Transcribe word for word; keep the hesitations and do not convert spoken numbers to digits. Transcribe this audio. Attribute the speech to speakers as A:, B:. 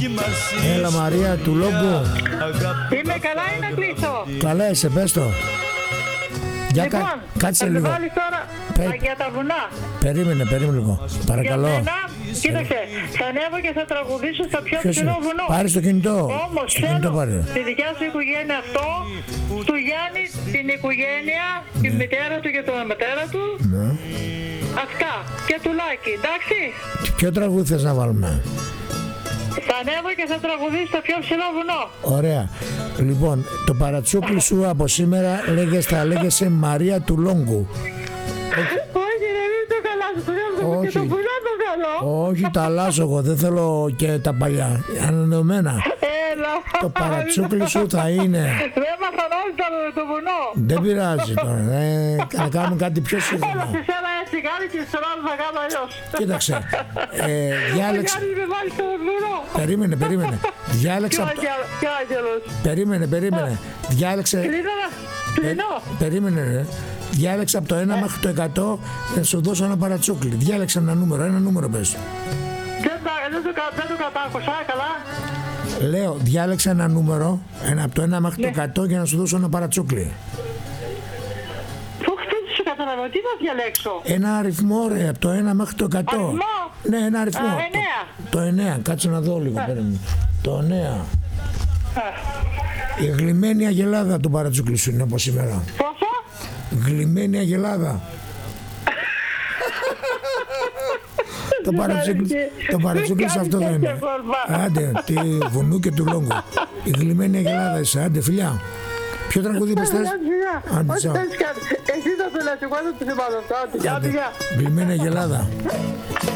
A: Έλα Μαρία του Λόγκου.
B: Είμαι καλά ή να κλείσω?
A: Καλά είσαι, πες το. Για
B: Λοιπόν,
A: κα... κάτσε
B: θα
A: λίγο.
B: βάλεις τώρα
A: Πε...
B: για τα βουνά.
A: Περίμενε, περίμενε λίγο. Παρακαλώ.
B: Για μένα, κοίταξε, θα ανέβω και θα τραγουδήσω στα πιο
A: Ποιος
B: ψηλό
A: είναι?
B: βουνό.
A: Πάρεις το κινητό.
B: Όμως
A: Το κινητό
B: θέλω
A: πάρε.
B: τη δικιά σου οικογένεια αυτό, του Γιάννη την οικογένεια, τη μητέρα του και τον πατέρα του.
A: Ναι.
B: Αυτά. Και του Λάκη, εντάξει.
A: Ποιο τραγούδι θες να βάλουμε?
B: Θα ανέβω και θα τραγουδήσω στο πιο ψηλό βουνό.
A: Ωραία. Λοιπόν, το παρατσούκλι σου από σήμερα λέγες, θα λέγεσαι Μαρία του Λόγκου.
B: Όχι ρε, μην το χαλάσω, το θέλω και το βουνό το θέλω.
A: Όχι, τα αλλάζω εγώ, δεν θέλω και τα παλιά. Ανανεωμένα.
B: Έλα.
A: Το παρατσούκλι σου θα είναι.
B: Δεν μαθανάζεται το βουνό.
A: Δεν πειράζει τώρα. Ε, να κάνουμε κάτι πιο
B: Έλα,
A: σύγχρονο.
B: σε σένα έτσι κάνει και σε άλλο θα κάνω αλλιώς.
A: Κοίταξε. Ε, διάλεξε.
B: Κάνει με βάλει στο βουνό.
A: Περίμενε, περίμενε. Διάλεξα.
B: Ποιο άγγελος.
A: Περίμενε, περίμενε. Διάλεξε.
B: Κλείνω. Κλείνω.
A: Περίμενε, ρε. Διάλεξε από το ένα μέχρι το εκατό να σου δώσω ένα παρατσούκλι. Διάλεξε ένα νούμερο, ένα νούμερο πες.
B: Δεν τα- δεν το κα- δεν το κατάκουσα, καλά.
A: Λέω, διάλεξε ένα νούμερο, ένα, από το ένα μέχρι το
B: Ναι.
A: εκατό για να σου δώσω ένα παρατσούκλι.
B: Φου, δεν σου καταλαβαίνω, τι θα διαλέξω.
A: Ένα αριθμό, ρε, από το ένα μέχρι το εκατό.
B: Αριθμό?
A: Ναι, ένα αριθμό.
B: Α,
A: Το-
B: εννέα.
A: Το εννέα, κάτσε να δω λίγο. περίμενε. Το εννέα. Η γλυμμένη αγελάδα του παρατσούκλι σου είναι από σήμερα.
B: Πόσο?
A: Γλυμμένη αγελάδα. Το παρατσούκλι, το παρατσούκλι σε αυτό δεν είναι. Άντε, τη βουνού και του Λόγκου. Η γλυμμένη αγελάδα είσαι, άντε φιλιά. Ποιο τραγούδι είπες θες? Άντε,
B: Όχι,
A: τσάου.
B: θες κάτι. Εσύ θα το λες, εγώ δεν το θυμάμαι αυτό. Άντε,
A: Άντε,
B: γεια.
A: γλυμμένη αγελάδα.